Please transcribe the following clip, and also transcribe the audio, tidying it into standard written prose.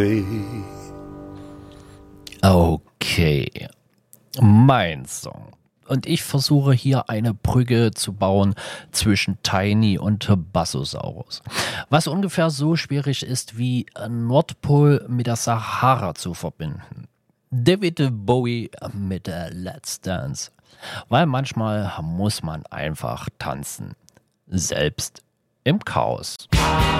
Okay, mein Song. Und ich versuche hier eine Brücke zu bauen zwischen Tiny und Bassosaurus. Was ungefähr so schwierig ist wie Nordpol mit der Sahara zu verbinden. David Bowie mit Let's Dance. Weil manchmal muss man einfach tanzen. Selbst im Chaos.